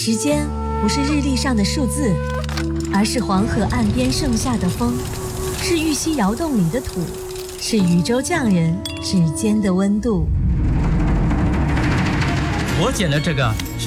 时间不是日历上的数字，而是黄河岸边盛夏的风，是玉溪窑洞里的土，是禹州匠人指尖的温度。 我捡的这个